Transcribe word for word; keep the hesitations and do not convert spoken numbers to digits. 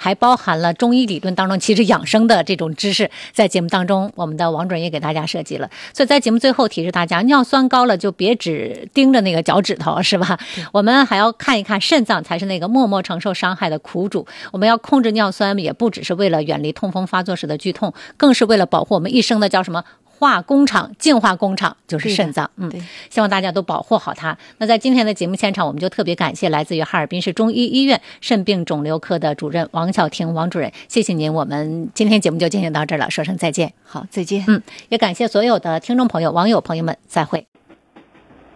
还包含了中医理论当中其实养生的这种知识，在节目当中我们的王主任也给大家设计了。所以在节目最后提示大家，尿酸高了就别只盯着那个脚趾头，是吧？我们还要看一看肾脏才是那个默默承受伤害的苦主。我们要控制尿酸，也不只是为了远离痛风发作时的剧痛，更是为了保护我们一生的叫什么化工厂、净化工厂，就是肾脏。嗯，希望大家都保护好它。那在今天的节目现场，我们就特别感谢来自于哈尔滨市中医医院肾病肿瘤科的主任王晓婷王主任，谢谢您。我们今天节目就进行到这儿了，说声再见。 好，再见。 嗯，也感谢所有的听众朋友、网友朋友们，再会。